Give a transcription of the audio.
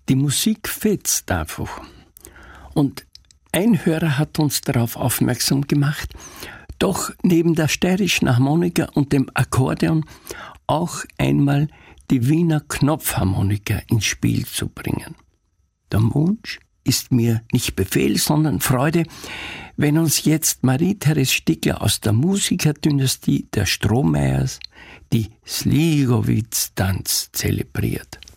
Die Musik fetzt einfach. Und ein Hörer hat uns darauf aufmerksam gemacht, doch neben der steirischen Harmonika und dem Akkordeon auch einmal die Wiener Knopfharmonika ins Spiel zu bringen. Der Wunsch ist mir nicht Befehl, sondern Freude, wenn uns jetzt Marie-Therese Stickler aus der Musikerdynastie der Strohmeyers die Sligowitz-Tanz zelebriert.